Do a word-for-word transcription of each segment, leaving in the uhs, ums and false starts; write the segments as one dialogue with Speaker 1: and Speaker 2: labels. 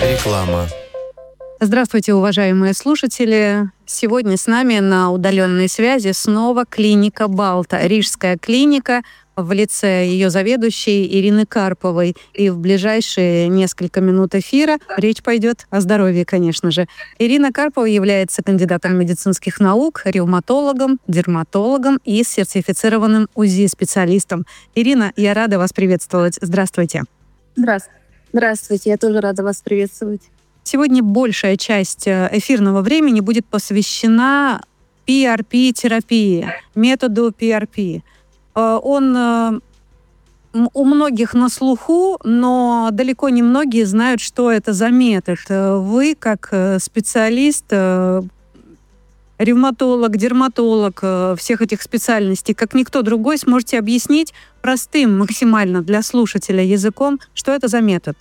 Speaker 1: Реклама.
Speaker 2: Здравствуйте, уважаемые слушатели. Сегодня с нами на удаленной связи снова клиника Балта, Рижская клиника в лице ее заведующей Ирины Карповой. И в ближайшие несколько минут эфира речь пойдет о здоровье, конечно же. Ирина Карпова является кандидатом медицинских наук, ревматологом, дерматологом и сертифицированным УЗИ-специалистом. Ирина, я рада вас приветствовать. Здравствуйте.
Speaker 3: Здравствуйте. Здравствуйте, я тоже рада вас приветствовать.
Speaker 2: Сегодня большая часть эфирного времени будет посвящена пи ар пи-терапии, методу пи ар пи. Он у многих на слуху, но далеко не многие знают, что это за метод. Вы, как специалист, ревматолог, дерматолог всех этих специальностей, как никто другой, сможете объяснить простым максимально для слушателя языком, что это за метод.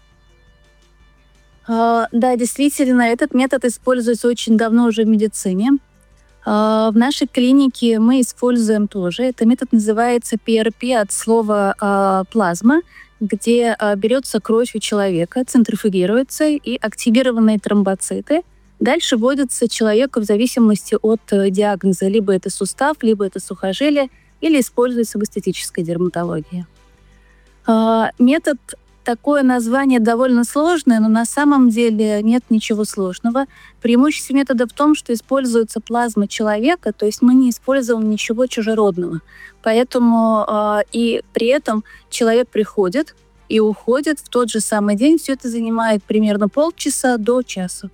Speaker 3: Uh, да, действительно, этот метод используется очень давно уже в медицине. Uh, в нашей клинике мы используем тоже. Этот метод называется пи ар пи от слова uh, плазма, где uh, берется кровь у человека, центрифугируется, и активированные тромбоциты дальше вводятся человеку в зависимости от uh, диагноза. Либо это сустав, либо это сухожилие, или используется в эстетической дерматологии. Uh, метод Такое название довольно сложное, но на самом деле нет ничего сложного. Преимущество метода в том, что используется плазма человека, то есть мы не используем ничего чужеродного. Поэтому э, и при этом человек приходит и уходит в тот же самый день. Все это занимает примерно полчаса до часа.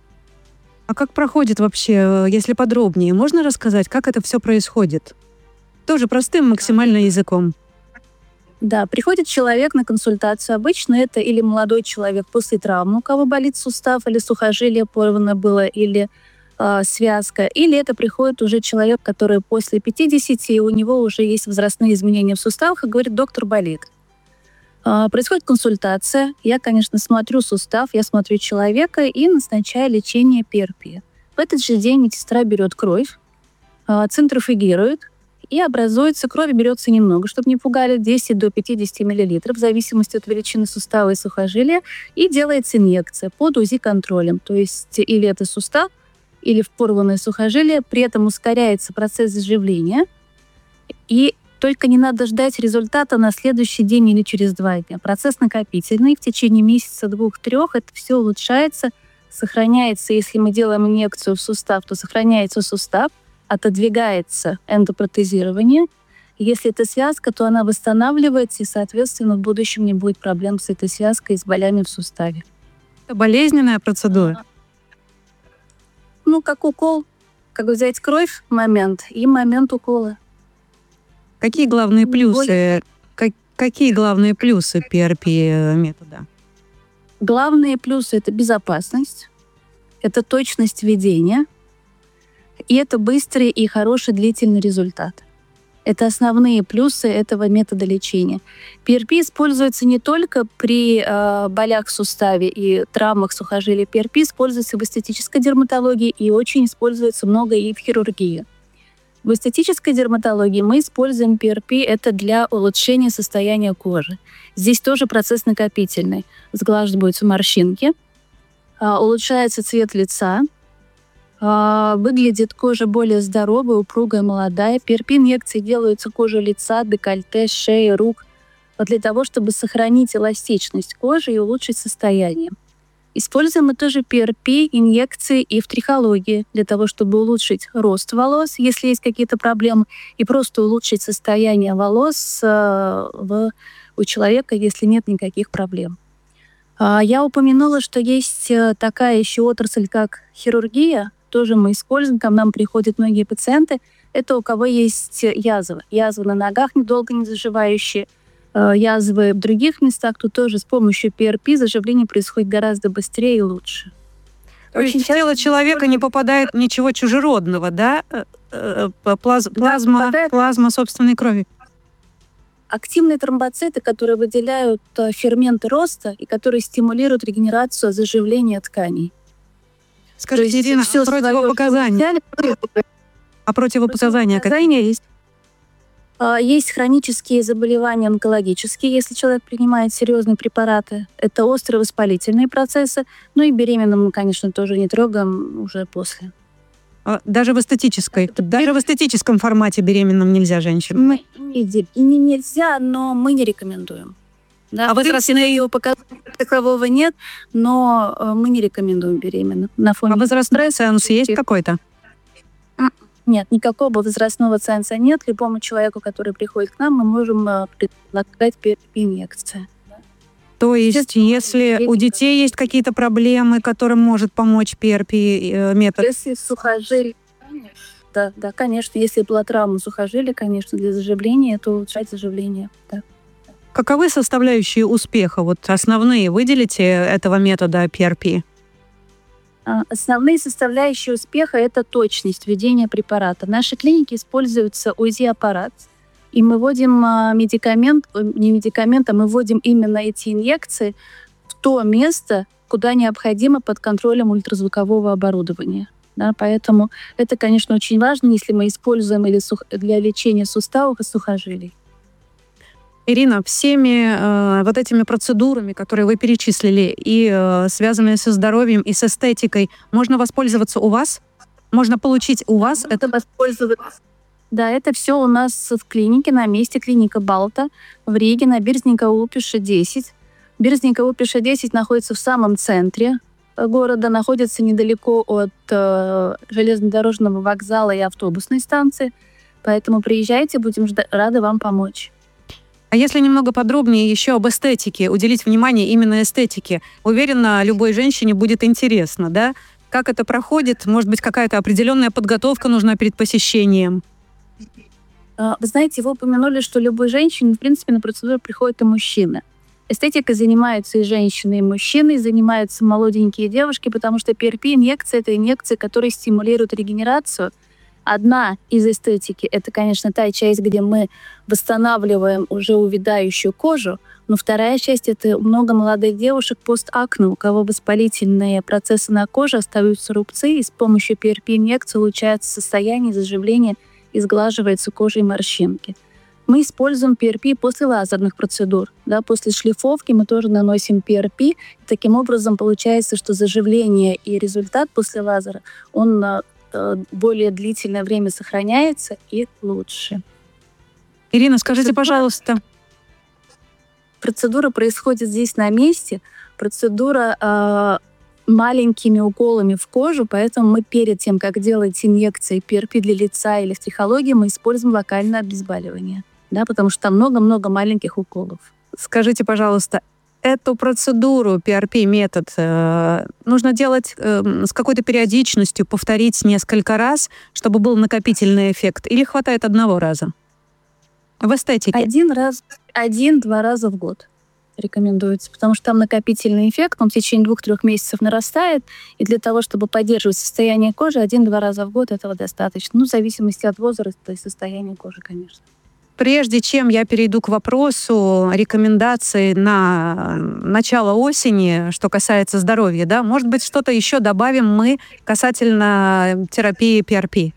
Speaker 2: А как проходит вообще, если подробнее? Можно рассказать, как это все происходит? Тоже простым максимально языком.
Speaker 3: Да, приходит человек на консультацию. Обычно это или молодой человек после травмы, у кого болит сустав или сухожилие порвано было, или э, связка, или это приходит уже человек, который после пятидесяти, и у него уже есть возрастные изменения в суставах, и говорит: доктор, болит. Э, происходит консультация. Я, конечно, смотрю сустав, я смотрю человека и назначаю лечение пи ар пи. В этот же день медсестра берет кровь, э, центрифугирует, и образуется, крови берется немного, чтобы не пугали, десять до пятидесяти миллилитров, в зависимости от величины сустава и сухожилия, и делается инъекция под УЗИ-контролем. То есть или это сустав, или в порванное сухожилие, при этом ускоряется процесс заживления, и только не надо ждать результата на следующий день или через два дня. Процесс накопительный, в течение месяца, двух-трех это все улучшается, сохраняется, если мы делаем инъекцию в сустав, то сохраняется сустав, отодвигается эндопротезирование. Если это связка, то она восстанавливается, и, соответственно, в будущем не будет проблем с этой связкой и с болями в суставе.
Speaker 2: Это болезненная процедура?
Speaker 3: Ну, как укол. Как взять кровь момент и момент укола.
Speaker 2: Какие главные плюсы, как, какие главные плюсы пи ар пи метода?
Speaker 3: Главные плюсы — это безопасность, это точность ведения, и это быстрый и хороший длительный результат. Это основные плюсы этого метода лечения. пи ар пи используется не только при э, болях в суставе и травмах сухожилий. пи ар пи используется в эстетической дерматологии и очень используется много и в хирургии. В эстетической дерматологии мы используем пи ар пи это для улучшения состояния кожи. Здесь тоже процесс накопительный. Сглаживаются морщинки, э, улучшается цвет лица, выглядит кожа более здоровая, упругая, молодая. пи ар пи-инъекции делаются коже лица, декольте, шеи, рук для того, чтобы сохранить эластичность кожи и улучшить состояние. Используем мы тоже пи ар пи-инъекции и в трихологии для того, чтобы улучшить рост волос, если есть какие-то проблемы, и просто улучшить состояние волос в, у человека, если нет никаких проблем. Я упомянула, что есть такая еще отрасль, как хирургия. Тоже мы используем, к нам приходят многие пациенты. Это у кого есть язвы. Язвы на ногах недолго не заживающие, язвы в других местах. Тут тоже с помощью пи ар пи заживление происходит гораздо быстрее и лучше.
Speaker 2: То есть в тело человека не попадает ничего чужеродного, да? Плаз... Плазма, да, плазма собственной крови.
Speaker 3: Активные тромбоциты, которые выделяют ферменты роста и которые стимулируют регенерацию, заживление тканей.
Speaker 2: Скажите, Ирина,
Speaker 3: все
Speaker 2: противопоказания. А противопоказания какие есть?
Speaker 3: Есть хронические заболевания онкологические, если человек принимает серьезные препараты. Это острые воспалительные процессы. Ну и беременным мы, конечно, тоже не трогаем уже после.
Speaker 2: Даже в эстетической, даже в эстетическом формате беременным нельзя женщинам?
Speaker 3: Мы, не, не нельзя, но мы не рекомендуем. Да, а возрастные его показателей такового нет, но мы не рекомендуем беременным. На фоне
Speaker 2: а возрастной ценз есть какой-то?
Speaker 3: Нет, никакого возрастного ценза нет. Любому человеку, который приходит к нам, мы можем предлагать инъекции.
Speaker 2: То есть, если у детей есть какие-то проблемы, которым может помочь пи ар пи-метод?
Speaker 3: Если сухожилие, да, да, конечно. Если была травма сухожилия, конечно, для заживления, то улучшать заживление. Да.
Speaker 2: Каковы составляющие успеха? Вот основные выделите этого метода пи ар пи?
Speaker 3: Основные составляющие успеха – это точность введения препарата. В нашей клинике используется УЗИ-аппарат, и мы вводим медикамент, не медикамент, а мы вводим именно эти инъекции в то место, куда необходимо под контролем ультразвукового оборудования. Да, поэтому это, конечно, очень важно, если мы используем или для лечения суставов и сухожилий.
Speaker 2: Ирина, всеми э, вот этими процедурами, которые вы перечислили, и э, связанные со здоровьем, и с эстетикой, можно воспользоваться у вас? Можно получить у вас?
Speaker 3: Это воспользоваться. Да, это все у нас в клинике, на месте, клиника Балта, в Риге, на Бирзника-Улпиша десять. Бирзника-Улпиша десять находится в самом центре города, находится недалеко от э, железнодорожного вокзала и автобусной станции. Поэтому приезжайте, будем жда- рады вам помочь.
Speaker 2: А если немного подробнее еще об эстетике, уделить внимание именно эстетике, уверена, любой женщине будет интересно, да? Как это проходит? Может быть, какая-то определенная подготовка нужна перед посещением?
Speaker 3: Вы знаете, вы упомянули, что любой женщине, в принципе, на процедуру приходят и мужчины. Эстетикой занимаются и женщины, и мужчины, и занимаются молоденькие девушки, потому что пи ар пи-инъекция – это инъекции, которые стимулируют регенерацию. Одна из эстетики – это, конечно, та часть, где мы восстанавливаем уже увядающую кожу, но вторая часть – это много молодых девушек постакне, у кого воспалительные процессы на коже, остаются рубцы, и с помощью пи ар пи-инъекции улучшается состояние заживления и сглаживается кожа и морщинки. Мы используем пи ар пи после лазерных процедур. Да, после шлифовки мы тоже наносим пи ар пи. И таким образом получается, что заживление и результат после лазера, он более длительное время сохраняется и лучше.
Speaker 2: Ирина, скажите, пожалуйста.
Speaker 3: Процедура происходит здесь на месте. Процедура э, маленькими уколами в кожу, поэтому мы перед тем, как делать инъекции пи ар пи для лица или в трихологии, мы используем локальное обезболивание. Да, потому что там много-много маленьких уколов.
Speaker 2: Скажите, пожалуйста, эту процедуру пи ар пи-метод э, нужно делать э, с какой-то периодичностью, повторить несколько раз, чтобы был накопительный эффект? Или хватает одного раза? В эстетике?
Speaker 3: Один раз, один-два раза в год рекомендуется, потому что там накопительный эффект, он в течение двух-трех месяцев нарастает, и для того, чтобы поддерживать состояние кожи, один-два раза в год этого достаточно. Ну, в зависимости от возраста и состояния кожи, конечно.
Speaker 2: Прежде чем я перейду к вопросу рекомендаций на начало осени, что касается здоровья, да, может быть, что-то еще добавим мы касательно терапии пи ар пи?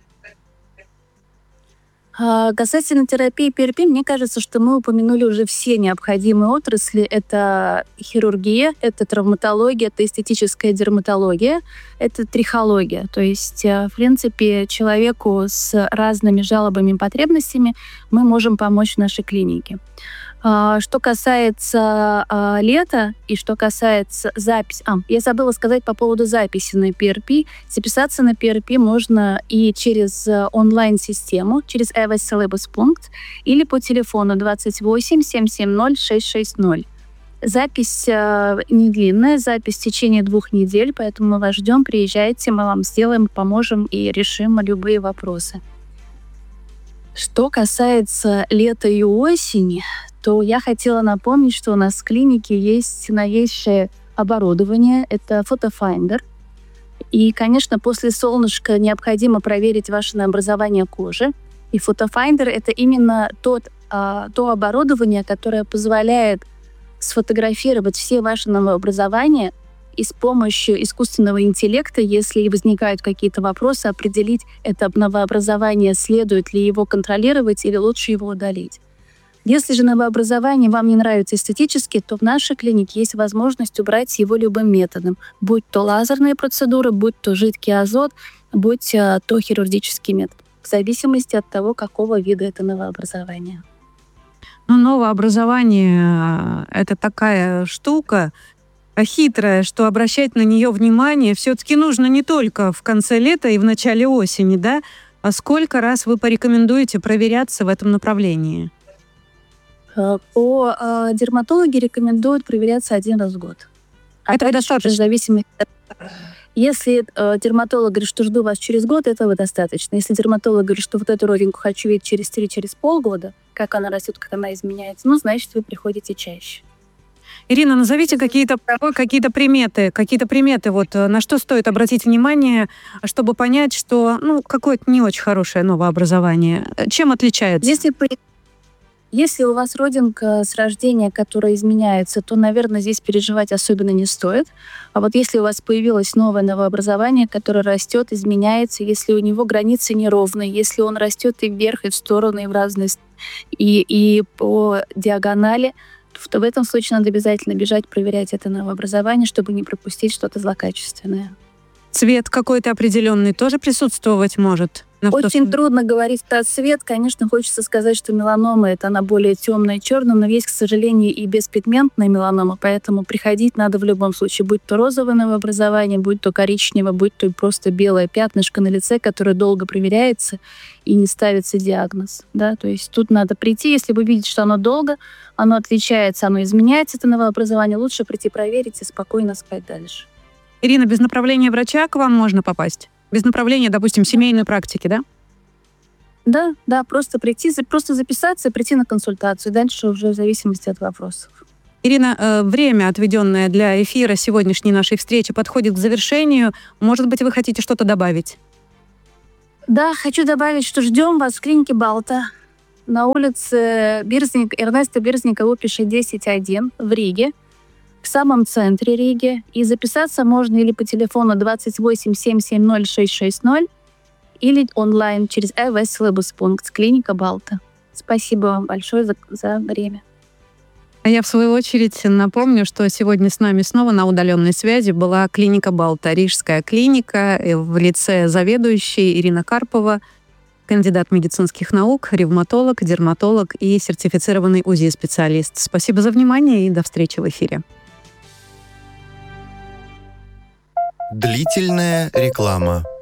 Speaker 3: А, касательно терапии пи ар пи, мне кажется, что мы упомянули уже все необходимые отрасли. Это хирургия, это травматология, это эстетическая дерматология, это трихология. То есть, в принципе, человеку с разными жалобами и потребностями мы можем помочь в нашей клинике. Что касается а, лета и что касается записи... А, я забыла сказать по поводу записи на пи ар пи. Записаться на пи ар пи можно и через онлайн-систему, через Эвес Целебус Пункт, или по телефону двадцать восемь семь семь ноль шесть шесть ноль. Запись э, не длинная, запись в течение двух недель, поэтому мы вас ждем, приезжайте, мы вам сделаем, поможем и решим любые вопросы. Что касается лета и осени, то я хотела напомнить, что у нас в клинике есть новейшее оборудование, это фотофайндер. И, конечно, после солнышка необходимо проверить ваше образование кожи. И фотофайндер — это именно тот, а, то оборудование, которое позволяет сфотографировать все ваши новообразования и с помощью искусственного интеллекта, если возникают какие-то вопросы, определить, это новообразование, следует ли его контролировать или лучше его удалить. Если же новообразование вам не нравится эстетически, то в нашей клинике есть возможность убрать его любым методом, будь то лазерные процедуры, будь то жидкий азот, будь то хирургический метод, в зависимости от того, какого вида это новообразование.
Speaker 2: Ну, новообразование — это такая штука хитрая, что обращать на нее внимание все-таки нужно не только в конце лета и в начале осени, да? А сколько раз вы порекомендуете проверяться в этом направлении?
Speaker 3: По э, дерматологи рекомендуют проверяться один раз в год.
Speaker 2: Этого достаточно?
Speaker 3: В зависимости от... Если э, дерматолог говорит, что жду вас через год, этого достаточно. Если дерматолог говорит, что вот эту родинку хочу видеть через три, через полгода, как она растет, как она изменяется, ну, значит, вы приходите чаще.
Speaker 2: Ирина, назовите какие-то, какие-то приметы, какие-то приметы, вот на что стоит обратить внимание, чтобы понять, что, ну, какое-то не очень хорошее новообразование. Чем отличается?
Speaker 3: Если Если у вас родинка с рождения, которая изменяется, то, наверное, здесь переживать особенно не стоит. А вот если у вас появилось новое новообразование, которое растет, изменяется, если у него границы неровные, если он растет и вверх, и в стороны, и в разные и, и по диагонали, то в этом случае надо обязательно бежать проверять это новообразование, чтобы не пропустить что-то злокачественное.
Speaker 2: Цвет какой-то определенный тоже присутствовать может?
Speaker 3: Очень трудно говорить про цвет. Конечно, хочется сказать, что меланома — это она более темная и черная, но есть, к сожалению, и беспигментная меланома, поэтому приходить надо в любом случае, будь то розовое новообразование, будь то коричневое, будь то просто белое пятнышко на лице, которое долго проверяется и не ставится диагноз. Да? То есть тут надо прийти, если вы видите, что оно долго, оно отличается, оно изменяется, это новообразование, лучше прийти проверить и спокойно спать дальше.
Speaker 2: Ирина, без направления врача к вам можно попасть? Без направления, допустим, семейной практики, да?
Speaker 3: Да, да, просто прийти, просто записаться, прийти на консультацию. Дальше уже в зависимости от вопросов.
Speaker 2: Ирина, время, отведенное для эфира сегодняшней нашей встречи, подходит к завершению. Может быть, вы хотите что-то добавить?
Speaker 3: Да, хочу добавить, что ждем вас в клинике Балта на улице Бирзника, Эрнеста Бирзника, Опиша десять один в Риге, в самом центре Риги. И записаться можно или по телефону двадцать восемь семь семь ноль шесть шесть ноль, или онлайн через ЭВС-Лебуспункт, клиника Балта. Спасибо вам большое за, за время.
Speaker 2: А я, в свою очередь, напомню, что сегодня с нами снова на удаленной связи была клиника Балта, рижская клиника в лице заведующей Ирина Карпова, кандидат медицинских наук, ревматолог, дерматолог и сертифицированный УЗИ-специалист. Спасибо за внимание и до встречи в эфире.
Speaker 1: Длительная реклама.